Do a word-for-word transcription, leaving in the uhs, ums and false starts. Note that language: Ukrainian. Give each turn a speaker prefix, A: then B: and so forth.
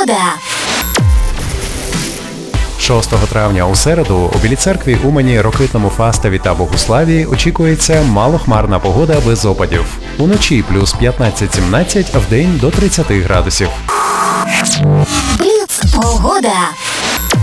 A: Погода.
B: шостого травня у середу у Білій Церкві, Умані, Рокитному, Фастові та Богуславі очікується малохмарна погода без опадів. Уночі плюс п'ятнадцять-сімнадцять, а вдень до тридцяти градусів.
A: Бліц. Погода.